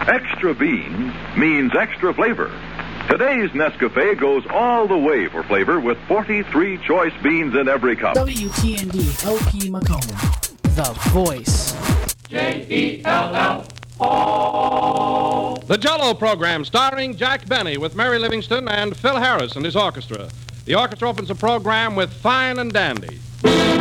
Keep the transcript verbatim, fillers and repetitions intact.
Extra beans means extra flavor. Today's Nescafe goes all the way for flavor with forty-three choice beans in every cup. W T N D L P Macomb, the voice. J E L L O. The Jell-O program starring Jack Benny with Mary Livingston and Phil Harris and his orchestra. The orchestra opens the program with Fine and Dandy.